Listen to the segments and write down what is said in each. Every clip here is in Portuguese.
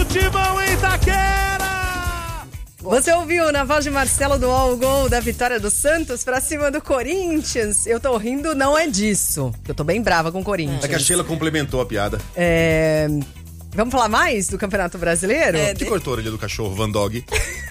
Timão em Itaquera! Você ouviu na voz de Marcelo do o gol da vitória do Santos pra cima do Corinthians? Eu tô rindo, não é disso. Eu tô bem brava com o Corinthians. É que a Sheila complementou a piada. Vamos falar mais do Campeonato Brasileiro? Que cortou a orelha do cachorro, Van Dog.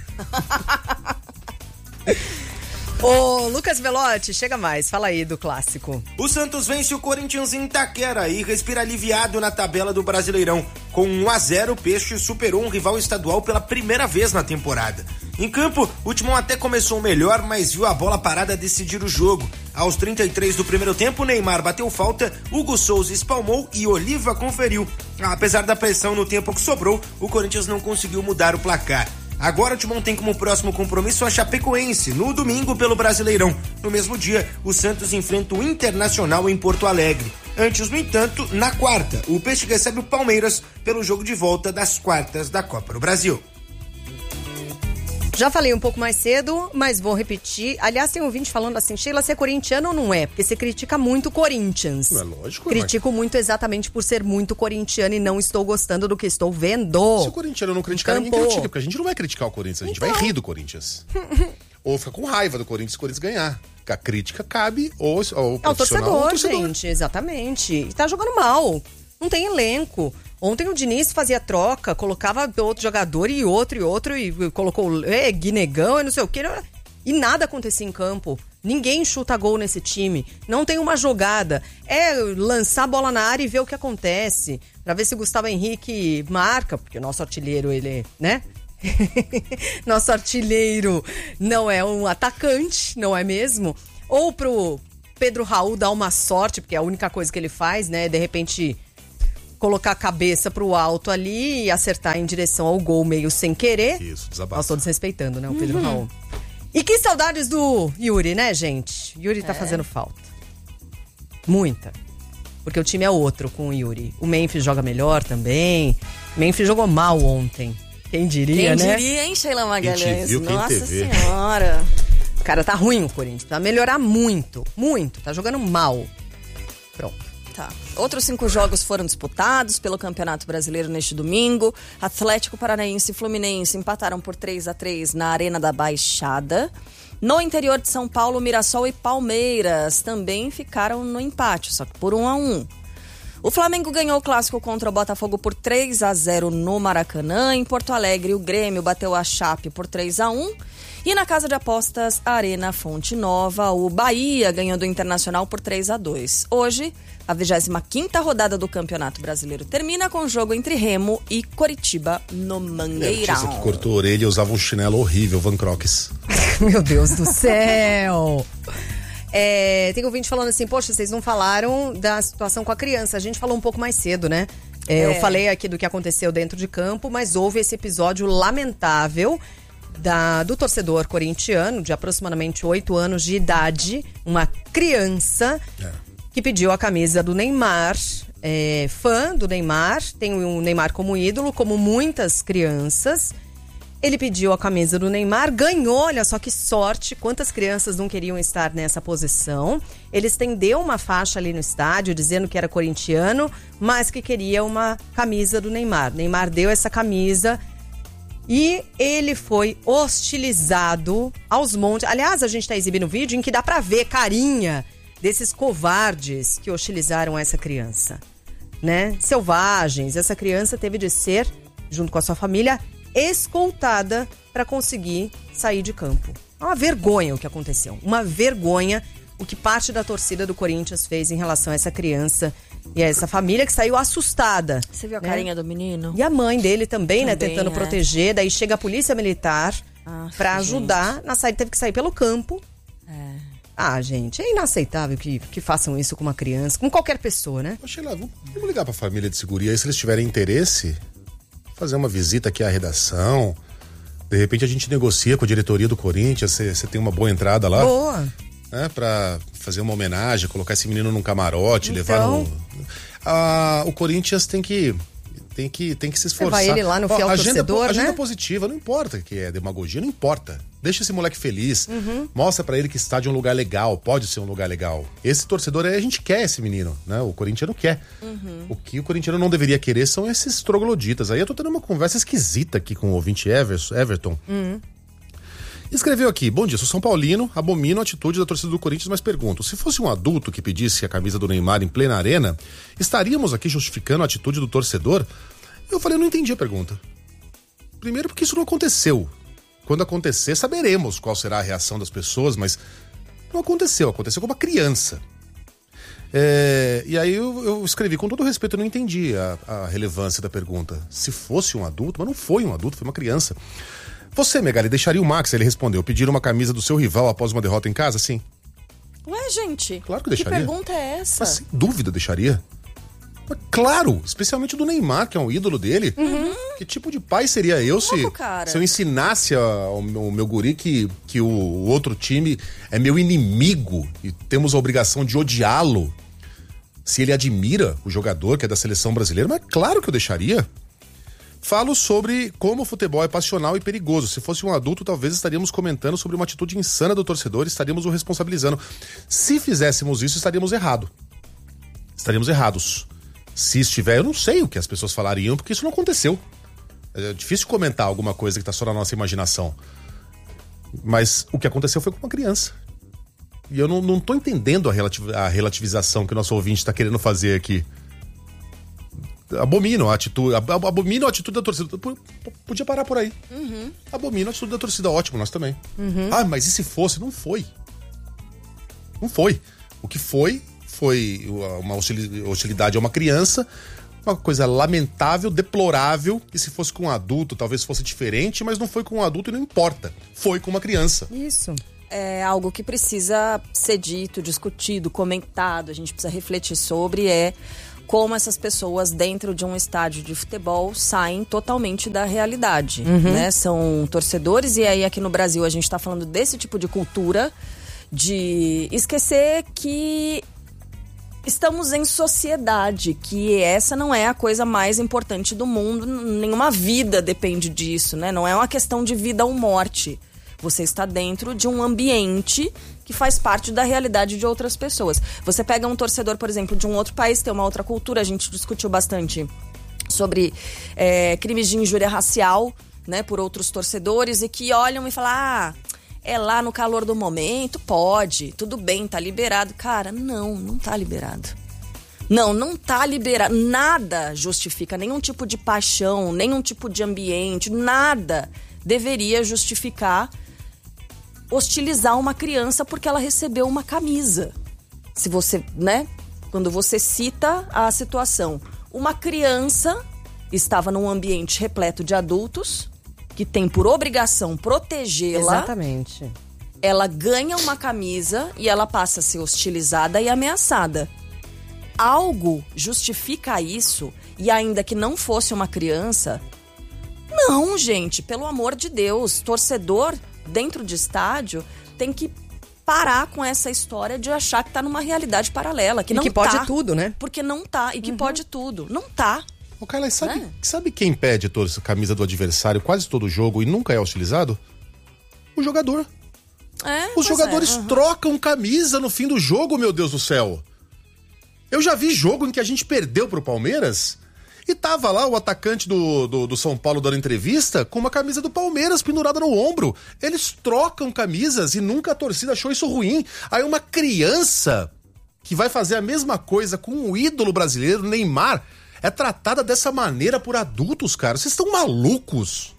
Ô, Lucas Velotti, chega mais, fala aí do clássico. O Santos vence o Corinthians em Itaquera e respira aliviado na tabela do Brasileirão. Com 1-0, o Peixe superou um rival estadual pela primeira vez na temporada. Em campo, o Timão até começou melhor, mas viu a bola parada decidir o jogo. Aos 33 do primeiro tempo, Neymar bateu falta, Hugo Souza espalmou e Oliva conferiu. Apesar da pressão no tempo que sobrou, o Corinthians não conseguiu mudar o placar. Agora o Timão tem como próximo compromisso a Chapecoense, no domingo pelo Brasileirão. No mesmo dia, o Santos enfrenta o Internacional em Porto Alegre. Antes, no entanto, na quarta, o Peixe recebe o Palmeiras pelo jogo de volta das quartas da Copa do Brasil. Já falei um pouco mais cedo, mas vou repetir. Aliás, tem um ouvinte falando assim, Sheila, você é corintiano ou não é? Porque você critica muito o Corinthians. Não é lógico, Critico muito exatamente por ser muito corintiano e não estou gostando do que estou vendo. Se o corintiano não criticar, ninguém critica, porque a gente não vai criticar o Corinthians, a gente vai rir do Corinthians. Ou fica com raiva do Corinthians se o Corinthians ganhar. A crítica cabe ao é o torcedor, gente, exatamente. E tá jogando mal, não tem elenco. Ontem o Diniz fazia troca, colocava outro jogador e outro, e colocou Guinegão e não sei o que. E nada acontecia em campo. Ninguém chuta gol nesse time. Não tem uma jogada. É lançar a bola na área e ver o que acontece. Pra ver se o Gustavo Henrique marca, porque o nosso artilheiro, ele, né? Nosso artilheiro não é um atacante, não é mesmo? Ou pro Pedro Raul dar uma sorte, porque é a única coisa que ele faz, né? De repente colocar a cabeça pro alto ali e acertar em direção ao gol meio sem querer. Isso, desabafa. Nós todos respeitando, né, o Pedro Raul. E que saudades do Yuri, né, gente? Yuri tá fazendo falta. Muita. Porque o time é outro com o Yuri. O Memphis joga melhor também. O Memphis jogou mal ontem. Quem diria, né? Quem diria, hein, Sheila Magalhães? Viu, Nossa Senhora. Cara, tá ruim o Corinthians. Precisa melhorar muito. Muito. Tá jogando mal. Pronto. Tá. Outros 5 jogos foram disputados pelo Campeonato Brasileiro neste domingo. Atlético Paranaense e Fluminense empataram por 3-3 na Arena da Baixada. No interior de São Paulo, Mirassol e Palmeiras também ficaram no empate, só que por 1-1. O Flamengo ganhou o clássico contra o Botafogo por 3-0 no Maracanã. Em Porto Alegre, o Grêmio bateu a Chape por 3-1. E na casa de apostas Arena Fonte Nova, o Bahia ganhou do Internacional por 3-2. Hoje, a 25ª rodada do Campeonato Brasileiro termina com o jogo entre Remo e Coritiba no Mangueirão. Esse que cortou a orelha e usava um chinelo horrível, Van Crocs. Meu Deus do céu! Tem um ouvinte falando assim, poxa, vocês não falaram da situação com a criança. A gente falou um pouco mais cedo, né? Eu falei aqui do que aconteceu dentro de campo, mas houve esse episódio lamentável do torcedor corintiano, de aproximadamente 8 anos de idade, uma criança que pediu a camisa do Neymar, fã do Neymar, tem o Neymar como ídolo, como muitas crianças. Ele pediu a camisa do Neymar, ganhou, olha só que sorte, quantas crianças não queriam estar nessa posição. Ele estendeu uma faixa ali no estádio, dizendo que era corintiano, mas que queria uma camisa do Neymar. Neymar deu essa camisa e ele foi hostilizado aos montes. Aliás, a gente está exibindo um vídeo em que dá pra ver carinha desses covardes que hostilizaram essa criança, né? Selvagens. Essa criança teve de ser, junto com a sua família, escoltada para conseguir sair de campo. É uma vergonha o que aconteceu. Uma vergonha o que parte da torcida do Corinthians fez em relação a essa criança e a essa família que saiu assustada. Você viu a carinha do menino? E a mãe dele também, né? Tentando proteger. Daí chega a polícia militar para ajudar. Na saída teve que sair pelo campo. Gente, é inaceitável que façam isso com uma criança, com qualquer pessoa, né? Sheila, vamos ligar pra família de segurança aí, se eles tiverem interesse, fazer uma visita aqui à redação. De repente a gente negocia com a diretoria do Corinthians, você tem uma boa entrada lá. Boa. Né, pra fazer uma homenagem, colocar esse menino num camarote, levar no... o Corinthians tem que se esforçar. Levar ele lá no fiel torcedor, agenda né? positiva, não importa que é demagogia, não importa. Deixa esse moleque feliz. Mostra pra ele que estádio é um lugar legal, pode ser um lugar legal. Esse torcedor aí, a gente quer esse menino, né? O corintiano quer. O que o corintiano não deveria querer são esses trogloditas. Aí eu tô tendo uma conversa esquisita aqui com o ouvinte Everton. Escreveu aqui: bom dia, sou São Paulino, abomino a atitude da torcida do Corinthians, mas pergunto, se fosse um adulto que pedisse a camisa do Neymar em plena arena, estaríamos aqui justificando a atitude do torcedor? Eu falei, eu não entendi a pergunta. Primeiro porque isso não aconteceu. Quando acontecer, saberemos qual será a reação das pessoas, mas não aconteceu com uma criança. E aí eu escrevi, com todo respeito, eu não entendi a relevância da pergunta. Se fosse um adulto, mas não foi um adulto, foi uma criança. Você, Megali, deixaria o Max? Ele respondeu, pedir uma camisa do seu rival após uma derrota em casa? Sim. Ué, gente. Claro que deixaria. Que pergunta é essa? Mas, sem dúvida deixaria. Mas, claro, especialmente do Neymar, que é um ídolo dele. Que tipo de pai seria eu se eu ensinasse ao meu guri que o outro time é meu inimigo e temos a obrigação de odiá-lo? Se ele admira o jogador que é da seleção brasileira, mas claro que eu deixaria. Falo sobre como o futebol é passional e perigoso. Se fosse um adulto, talvez estaríamos comentando sobre uma atitude insana do torcedor e estaríamos o responsabilizando. Se fizéssemos isso, estaríamos errados. Se estiver, eu não sei o que as pessoas falariam, porque isso não aconteceu. É difícil comentar alguma coisa que está só na nossa imaginação. Mas o que aconteceu foi com uma criança. E eu não tô entendendo a relativização que o nosso ouvinte está querendo fazer aqui. Abomino a atitude da torcida. Podia parar por aí. Abomino a atitude da torcida, ótimo, nós também. Ah, mas e se fosse? Não foi. O que foi uma hostilidade a uma criança, uma coisa lamentável, deplorável, e se fosse com um adulto talvez fosse diferente, mas não foi com um adulto e não importa. Foi com uma criança. Isso. É algo que precisa ser dito, discutido, comentado, a gente precisa refletir sobre, como essas pessoas dentro de um estádio de futebol saem totalmente da realidade, né? São torcedores, e aí aqui no Brasil a gente está falando desse tipo de cultura, de esquecer que estamos em sociedade, que essa não é a coisa mais importante do mundo, nenhuma vida depende disso, né? Não é uma questão de vida ou morte. Você está dentro de um ambiente que faz parte da realidade de outras pessoas. Você pega um torcedor, por exemplo, de um outro país, tem uma outra cultura, a gente discutiu bastante sobre crimes de injúria racial, né, por outros torcedores, e que olham e falam, é lá no calor do momento, pode, tudo bem, tá liberado. Cara, não tá liberado. Não tá liberado. Nada justifica nenhum tipo de paixão, nenhum tipo de ambiente, nada deveria justificar hostilizar uma criança porque ela recebeu uma camisa. Se você, né, quando você cita a situação, uma criança estava num ambiente repleto de adultos que tem por obrigação protegê-la. Exatamente. Ela ganha uma camisa e ela passa a ser hostilizada e ameaçada. Algo justifica isso, e ainda que não fosse uma criança... Não, gente, pelo amor de Deus, torcedor dentro de estádio tem que parar com essa história de achar que tá numa realidade paralela, que não tá. E que pode tudo, né? Porque não tá, e que pode tudo. Não tá. Ô, Carla, sabe quem pede a camisa do adversário quase todo jogo e nunca é hostilizado? O jogador. Os jogadores trocam camisa no fim do jogo, meu Deus do céu. Eu já vi jogo em que a gente perdeu pro Palmeiras e tava lá o atacante do São Paulo dando entrevista com uma camisa do Palmeiras pendurada no ombro. Eles trocam camisas e nunca a torcida achou isso ruim. Aí uma criança que vai fazer a mesma coisa com um ídolo brasileiro, Neymar, é tratada dessa maneira por adultos, cara. Vocês estão malucos?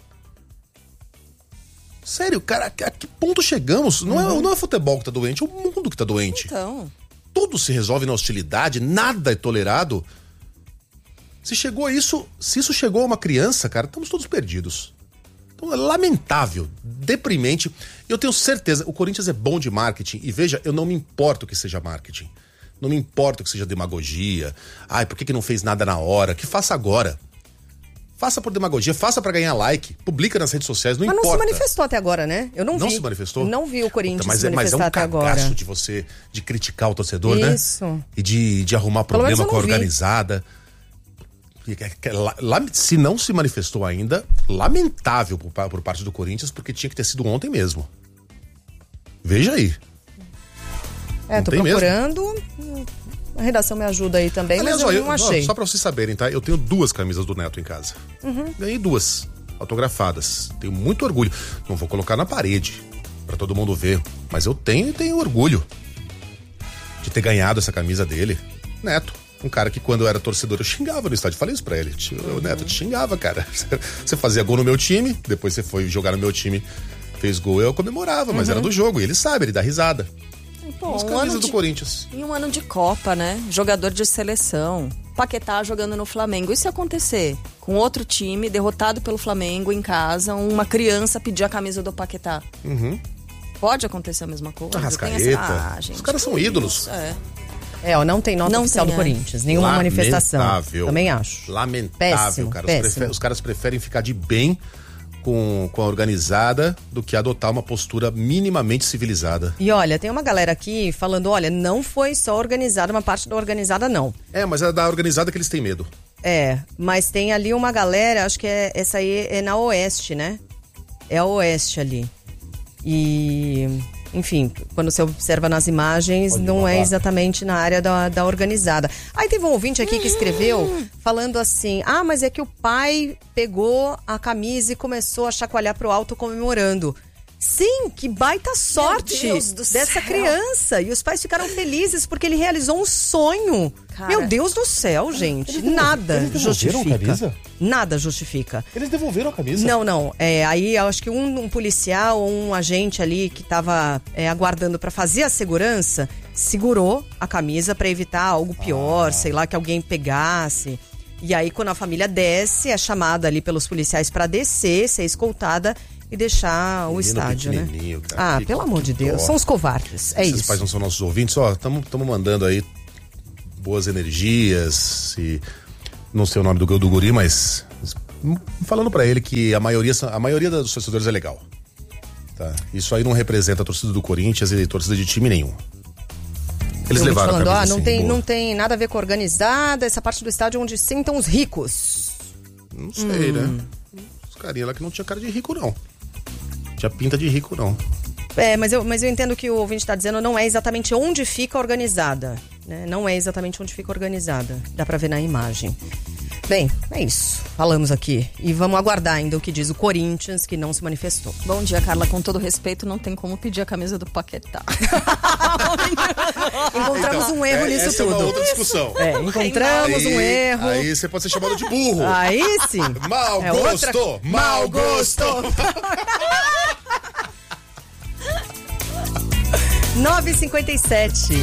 Sério, cara, a que ponto chegamos? Não é futebol que tá doente, é o mundo que tá doente. Então... Tudo se resolve na hostilidade, nada é tolerado. Se isso chegou a uma criança, cara, estamos todos perdidos. Então é lamentável, deprimente. Eu tenho certeza, o Corinthians é bom de marketing. E veja, eu não me importo que seja marketing. Não me importa que seja demagogia. Ai, por que não fez nada na hora? Que faça agora. Faça por demagogia, faça pra ganhar like. Publica nas redes sociais, não importa. Mas não se manifestou até agora, né? Eu não vi. Não se manifestou? Não vi o Corinthians se manifestar até agora. Mas é um cagaço de criticar o torcedor, isso, né? E de arrumar problema com a organizada. Se não se manifestou ainda, lamentável por parte do Corinthians, porque tinha que ter sido ontem mesmo. Veja aí. Tô procurando. A redação me ajuda aí também, aliás, mas eu não achei. Só pra vocês saberem, tá? Eu tenho 2 camisas do Neto em casa. Ganhei 2, autografadas. Tenho muito orgulho. Não vou colocar na parede pra todo mundo ver, mas eu tenho orgulho de ter ganhado essa camisa dele. Neto, um cara que quando eu era torcedor eu xingava no estádio. Falei isso pra ele. O Neto te xingava, cara. Você fazia gol no meu time, depois você foi jogar no meu time, fez gol, eu comemorava, mas era do jogo. E ele sabe, ele dá risada. Pô, as camisas do Corinthians. Em um ano de Copa, né? Jogador de seleção. Paquetá jogando no Flamengo. E se acontecer com outro time, derrotado pelo Flamengo em casa, uma criança pedir a camisa do Paquetá? Pode acontecer a mesma coisa? Arrascaeta. Gente, os caras são ídolos. Não tem nota oficial do Corinthians. Nenhuma manifestação. Também acho. Lamentável, péssimo, cara. Péssimo. Os caras preferem ficar de bem com a organizada do que adotar uma postura minimamente civilizada. E olha, tem uma galera aqui falando, olha, não foi só organizada, uma parte da organizada não. Mas é da organizada que eles têm medo. Mas tem ali uma galera, acho que essa aí é na Oeste, né? É a Oeste ali. E, enfim, quando você observa nas imagens, não é exatamente na área da organizada. Aí teve um ouvinte aqui que escreveu falando assim, mas é que o pai pegou a camisa e começou a chacoalhar pro alto comemorando. Sim, que baita sorte dessa criança. E os pais ficaram felizes porque ele realizou um sonho. Cara, meu Deus do céu, gente. Nada justifica. Camisa? Nada justifica. Eles devolveram a camisa? Não. Aí eu acho que um policial ou um agente ali que tava aguardando pra fazer a segurança segurou a camisa pra evitar algo pior, sei lá, que alguém pegasse. E aí quando a família desce, é chamada ali pelos policiais pra descer, ser escoltada e deixar o estádio, né? Cara, pelo amor de Deus, são os covardes, é isso. Esses pais não são nossos ouvintes, estamos mandando aí boas energias, e não sei o nome do guri, mas falando pra ele que a maioria dos torcedores é legal, tá? Isso aí não representa a torcida do Corinthians e torcida de time nenhum. Eles levaram falando, a camisa não tem nada a ver com organizada, essa parte do estádio onde sentam os ricos. Não sei, né? Os carinha lá que não tinha cara de rico, não. Tinha pinta de rico, não. Mas eu entendo que o ouvinte está dizendo não é exatamente onde fica organizada, né? Não é exatamente onde fica organizada. Dá para ver na imagem. Bem, é isso. Falamos aqui. E vamos aguardar ainda o que diz o Corinthians, que não se manifestou. Bom dia, Carla. Com todo respeito, não tem como pedir a camisa do Paquetá. Encontramos um erro nisso essa tudo. É uma outra discussão. Encontramos um erro. Aí você pode ser chamado de burro. Aí sim. Mau gosto. Mau gosto. 9h57.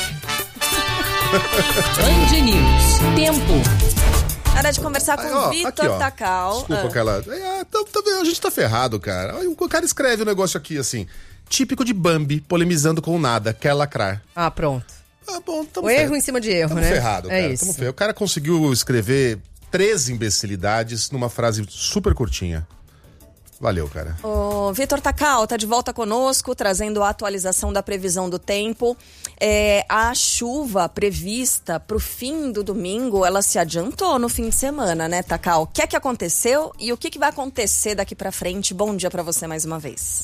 Band News. Tempo. Hora de conversar com o Vitor Tacal. Desculpa, aquela. A gente tá ferrado, cara. O cara escreve um negócio aqui assim: típico de Bambi, polemizando com nada, quer lacrar. Pronto. Bom, o erro em cima de erro, tamo né? Ferrado, cara. Isso. O cara conseguiu escrever 3 imbecilidades numa frase super curtinha. Valeu, cara. O Vitor Tacal tá de volta conosco, trazendo a atualização da previsão do tempo. A chuva prevista pro fim do domingo, ela se adiantou no fim de semana, né, Tacal? O que é que aconteceu e o que vai acontecer daqui pra frente? Bom dia pra você mais uma vez.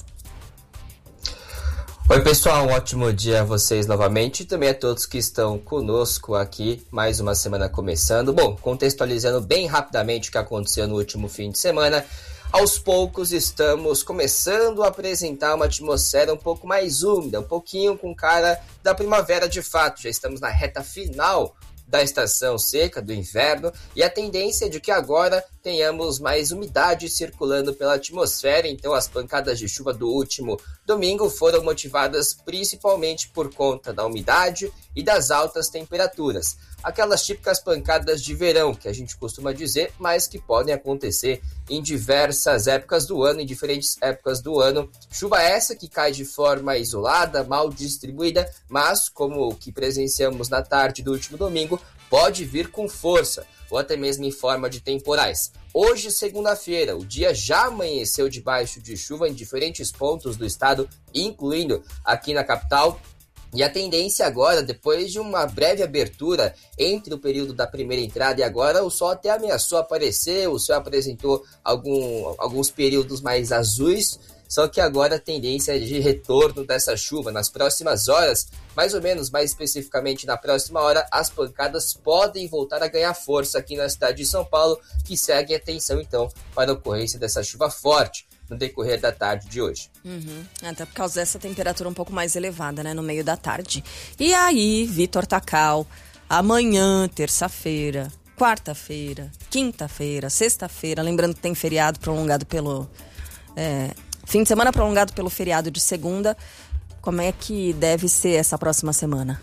Oi, pessoal, um ótimo dia a vocês novamente e também a todos que estão conosco aqui, mais uma semana começando. Bom, contextualizando bem rapidamente o que aconteceu no último fim de semana, aos poucos estamos começando a apresentar uma atmosfera um pouco mais úmida, um pouquinho com cara da primavera de fato. Já estamos na reta final da estação seca, do inverno, e a tendência é de que agora tenhamos mais umidade circulando pela atmosfera. Então as pancadas de chuva do último domingo foram motivadas principalmente por conta da umidade e das altas temperaturas. Aquelas típicas pancadas de verão que a gente costuma dizer, mas que podem acontecer em diversas épocas do ano, em diferentes épocas do ano. Chuva essa que cai de forma isolada, mal distribuída, mas como o que presenciamos na tarde do último domingo, pode vir com força, ou até mesmo em forma de temporais. Hoje, segunda-feira, o dia já amanheceu debaixo de chuva em diferentes pontos do estado, incluindo aqui na capital. E a tendência agora, depois de uma breve abertura entre o período da primeira entrada e agora, o sol até ameaçou aparecer, o céu apresentou alguns períodos mais azuis, só que agora a tendência é de retorno dessa chuva. Nas próximas horas, mais ou menos, mais especificamente na próxima hora, as pancadas podem voltar a ganhar força aqui na cidade de São Paulo, que segue atenção então para a ocorrência dessa chuva forte no decorrer da tarde de hoje. Até por causa dessa temperatura um pouco mais elevada, né, no meio da tarde. E aí, Vitor Tacal, amanhã, terça-feira, quarta-feira, quinta-feira, sexta-feira, lembrando que tem feriado prolongado pelo... fim de semana prolongado pelo feriado de segunda. Como é que deve ser essa próxima semana?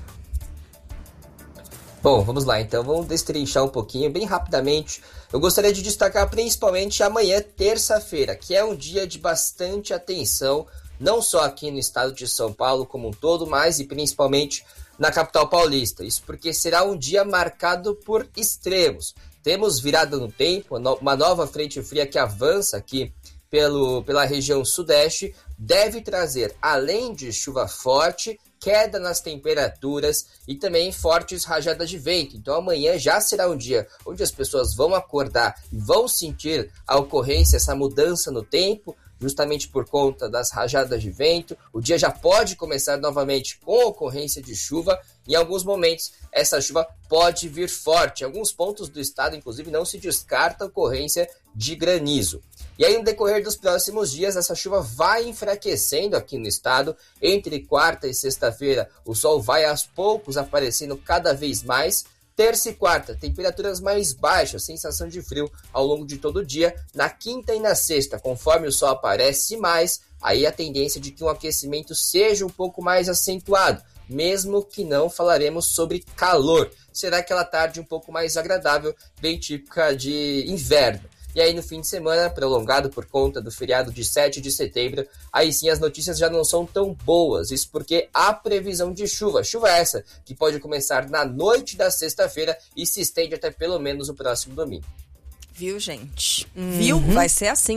Bom, vamos lá então, vamos destrinchar um pouquinho, bem rapidamente. Eu gostaria de destacar principalmente amanhã, terça-feira, que é um dia de bastante atenção, não só aqui no estado de São Paulo como um todo, mas e principalmente na capital paulista. Isso porque será um dia marcado por extremos. Temos virada no tempo, uma nova frente fria que avança aqui pela região sudeste, deve trazer, além de chuva forte, queda nas temperaturas e também fortes rajadas de vento. Então amanhã já será um dia onde as pessoas vão acordar e vão sentir a ocorrência, essa mudança no tempo, justamente por conta das rajadas de vento. O dia já pode começar novamente com ocorrência de chuva. Em alguns momentos, essa chuva pode vir forte. Em alguns pontos do estado, inclusive, não se descarta a ocorrência de granizo. E aí, no decorrer dos próximos dias, essa chuva vai enfraquecendo aqui no estado. Entre quarta e sexta-feira, o sol vai aos poucos aparecendo cada vez mais. Terça e quarta, temperaturas mais baixas, sensação de frio ao longo de todo o dia. Na quinta e na sexta, conforme o sol aparece mais, aí a tendência de que um aquecimento seja um pouco mais acentuado, mesmo que não falaremos sobre calor. Será aquela tarde um pouco mais agradável, bem típica de inverno. E aí no fim de semana, prolongado por conta do feriado de 7 de setembro, aí sim as notícias já não são tão boas. Isso porque há previsão de chuva. Chuva essa que pode começar na noite da sexta-feira e se estende até pelo menos o próximo domingo. Viu, gente? Viu? Vai ser assim.